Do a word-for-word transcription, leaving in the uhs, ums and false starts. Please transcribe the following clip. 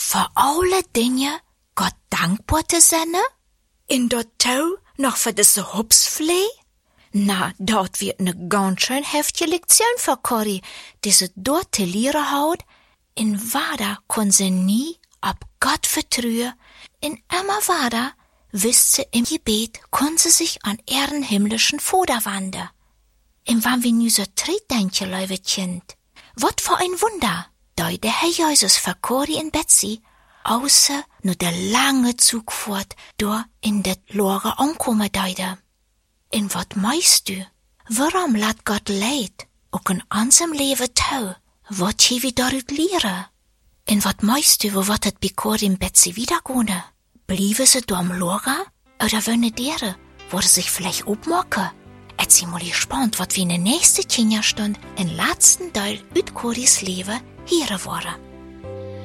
Voor alle dingen Gott dankbaar te zijn? In dat touw nog voor deze hupsvlee? Na, dat wird ne ganz schön heftige Lektion für Corrie, die sie dort te leren houdt. In Wada kon sie nie ab Gott vertrauen. In immer Wada wisst sie im Gebet, kon sie sich an ihren himmlischen Vater wenden. Und wann wir nu so tritt denken, liebe Kind, wat für ein Wunder, da der Herr Jesus für Corrie und Betsy, außer nur der lange Zugfahrt, da in det Lore ankommen deide. En wat meinst du? Warum laat Gott leid, ook in unserem Leben tau? Wat hier wir daaruit leren? En wat meinst du, wo wat het bij Corrie und Betsy wiedergehen? Bleiben sie da am Lora? Oder wollen deren, wo sie sich vielleicht abmachen? Es ist mal gespannt, wat wir in der nächsten Kinderstunde, in letzten Teil uit Corries Leben hören wollen.